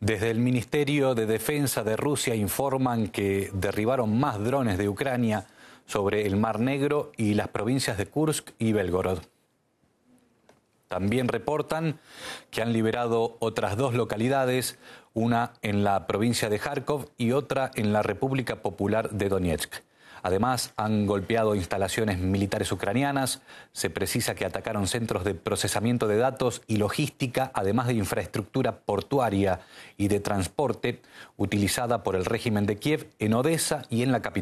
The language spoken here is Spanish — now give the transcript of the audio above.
Desde el Ministerio de Defensa de Rusia informan que derribaron más drones de Ucrania sobre el Mar Negro y las provincias de Kursk y Belgorod. También reportan que han liberado otras dos localidades, una en la provincia de Kharkov y otra en la República Popular de Donetsk. Además, han golpeado instalaciones militares ucranianas. Se precisa que atacaron centros de procesamiento de datos y logística, además de infraestructura portuaria y de transporte utilizada por el régimen de Kiev en Odesa y en la capital.